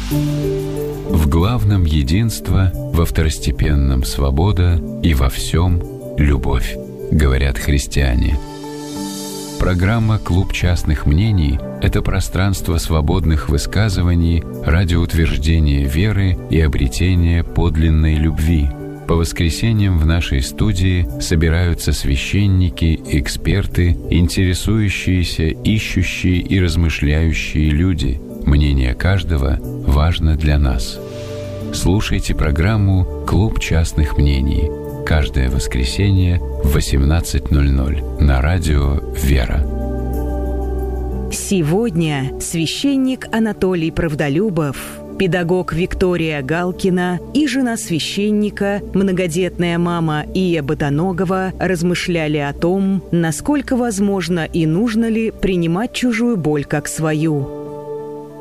В главном единство, во второстепенном свобода и во всем любовь, говорят христиане. Программа «Клуб частных мнений» — это пространство свободных высказываний ради утверждения веры и обретения подлинной любви. По воскресеньям в нашей студии собираются священники, эксперты, интересующиеся, ищущие и размышляющие люди. Мнение каждого важно для нас. Слушайте программу «Клуб частных мнений» каждое воскресенье в 18:00 на радио «Вера». Сегодня священник Анатолий Правдолюбов, педагог Виктория Галкина и жена священника, многодетная мама Ия Ботаногова размышляли о том, насколько возможно и нужно ли принимать чужую боль как свою.